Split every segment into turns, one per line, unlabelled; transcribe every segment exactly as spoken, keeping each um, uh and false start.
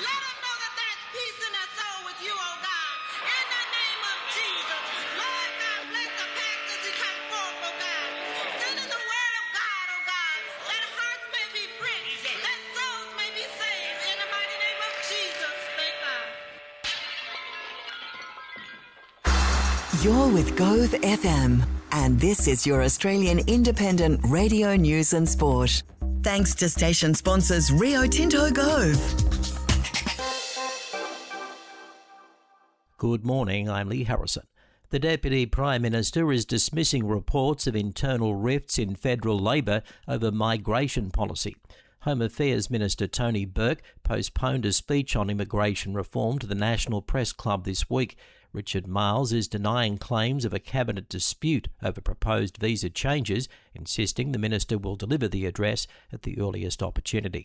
Let them know that there's peace in their soul with you, oh God. In the name of Jesus. Lord God, bless the pastors who come forth, oh God. Send in the word of God, oh God, that hearts may be pricked, that souls may be saved. In the mighty name of Jesus. Thank God.
You're with Gove F M, and this is your Australian independent radio news and sport. Thanks to station sponsors Rio Tinto Gove.
Good morning, I'm Lee Harrison. The Deputy Prime Minister is dismissing reports of internal rifts in federal Labor over migration policy. Home Affairs Minister Tony Burke postponed a speech on immigration reform to the National Press Club this week. Richard Marles is denying claims of a cabinet dispute over proposed visa changes, insisting the minister will deliver the address at the earliest opportunity.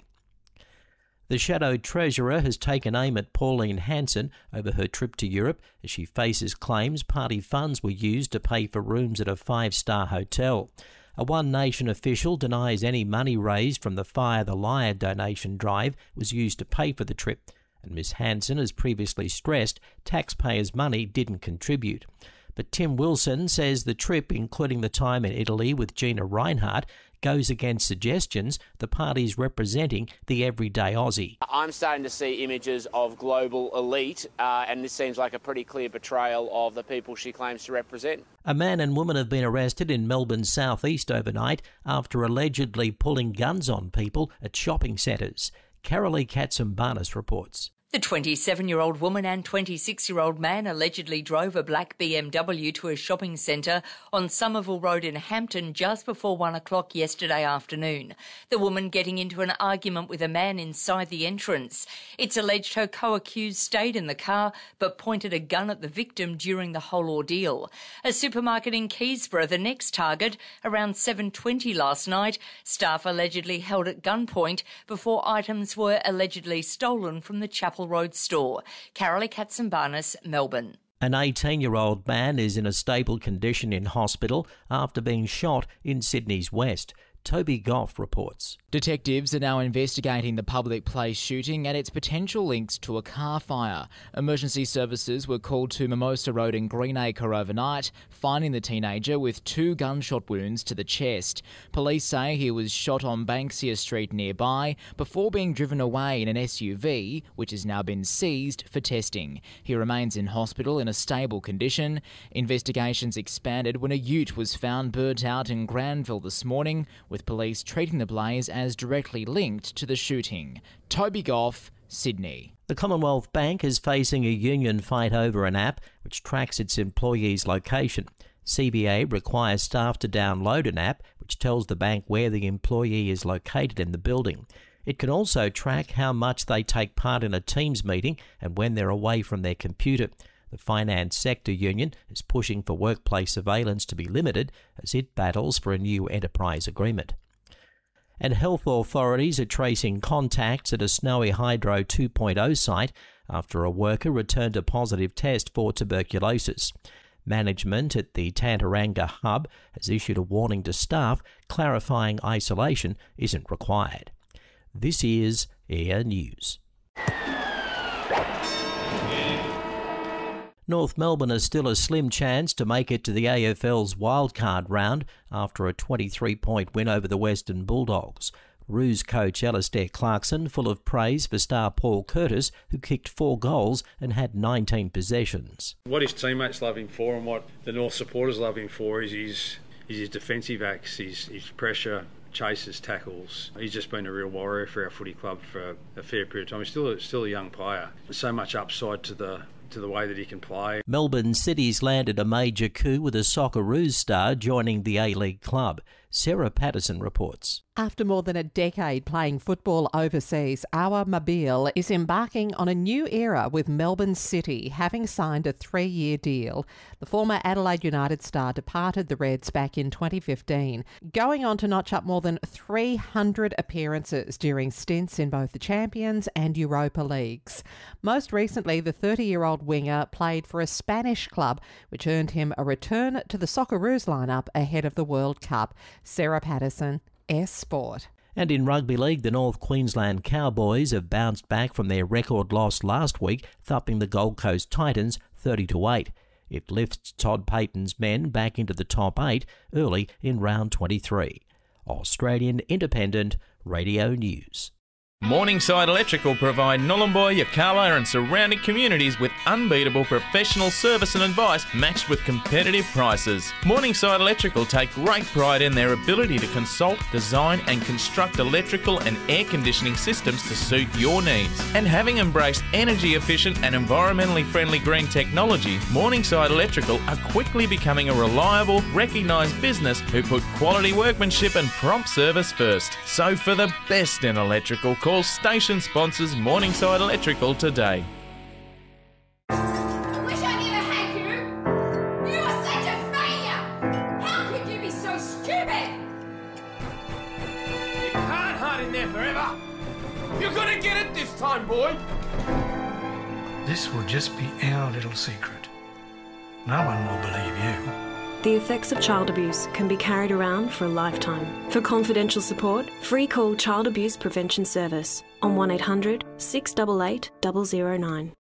The Shadow Treasurer has taken aim at Pauline Hanson over her trip to Europe as she faces claims party funds were used to pay for rooms at a five-star hotel. A One Nation official denies any money raised from the Fire the Liar donation drive was used to pay for the trip, and Miss Hanson has previously stressed taxpayers' money didn't contribute. But Tim Wilson says the trip, including the time in Italy with Gina Rinehart, goes against suggestions the party's representing the everyday Aussie.
I'm starting to see images of global elite, uh, and this seems like a pretty clear betrayal of the people she claims to represent.
A man and woman have been arrested in Melbourne's southeast overnight after allegedly pulling guns on people at shopping centres. Carolee Katsimbanis reports.
The twenty-seven-year-old woman and twenty-six-year-old man allegedly drove a black B M W to a shopping centre on Somerville Road in Hampton just before one o'clock yesterday afternoon. The woman getting into an argument with a man inside the entrance. It's alleged her co-accused stayed in the car but pointed a gun at the victim during the whole ordeal. A supermarket in Keysborough, the next target, around seven twenty last night, staff allegedly held at gunpoint before items were allegedly stolen from the Chapel Road store. Carolee Katsimbanis, Melbourne.
An eighteen-year-old man is in a stable condition in hospital after being shot in Sydney's west. Toby Goff reports.
Detectives are now investigating the public place shooting and its potential links to a car fire. Emergency services were called to Mimosa Road in Greenacre overnight, finding the teenager with two gunshot wounds to the chest. Police say he was shot on Banksia Street nearby before being driven away in an S U V, which has now been seized for testing. He remains in hospital in a stable condition. Investigations expanded when a ute was found burnt out in Granville this morning, with police treating the blaze as directly linked to the shooting. Toby Goff, Sydney.
The Commonwealth Bank is facing a union fight over an app which tracks its employees' location. C B A requires staff to download an app which tells the bank where the employee is located in the building. It can also track how much they take part in a Teams meeting and when they're away from their computer. The finance sector union is pushing for workplace surveillance to be limited as it battles for a new enterprise agreement. And health authorities are tracing contacts at a Snowy Hydro two point oh site after a worker returned a positive test for tuberculosis. Management at the Tantaranga hub has issued a warning to staff clarifying isolation isn't required. This is Air News. North Melbourne has still a slim chance to make it to the A F L's wildcard round after a twenty-three point win over the Western Bulldogs. Roos coach Alistair Clarkson full of praise for star Paul Curtis, who kicked four goals and had nineteen possessions.
What his teammates love him for and what the North supporters love him for is his, is his defensive acts, his, his pressure, chases, tackles. He's just been a real warrior for our footy club for a fair period of time. He's still a, still a young player. There's so much upside to the to the way that he can play. Melbourne City's landed a major coup with a Socceroos star joining the A-League club. Sarah Patterson reports.
After more than a decade playing football overseas, Awer Mabil is embarking on a new era with Melbourne City, having signed a three-year deal. The former Adelaide United star departed the Reds back in twenty fifteen, going on to notch up more than three hundred appearances during stints in both the Champions and Europa Leagues. Most recently, the thirty-year-old winger played for a Spanish club, which earned him a return to the Socceroos lineup ahead of the World Cup. Sarah Patterson, S Sport.
And in rugby league, the North Queensland Cowboys have bounced back from their record loss last week, thumping the Gold Coast Titans thirty to eight. It lifts Todd Payton's men back into the top eight early in round twenty-three. Australian Independent Radio News.
Morningside Electrical provide Nhulunbuy, Yirrkala and surrounding communities with unbeatable professional service and advice matched with competitive prices. Morningside Electrical take great pride in their ability to consult, design and construct electrical and air conditioning systems to suit your needs. And having embraced energy efficient and environmentally friendly green technology, Morningside Electrical are quickly becoming a reliable, recognised business who put quality workmanship and prompt service first. So for the best in electrical, call station sponsors Morningside Electrical today.
I wish I never had you. You are such a failure. How could you be so stupid?
You can't hide in there forever. You're gonna get it this time, boy.
This will just be our little secret. No one will believe you.
The effects of child abuse can be carried around for a lifetime. For confidential support, free call Child Abuse Prevention Service on one eight hundred, six eight eight, zero zero nine.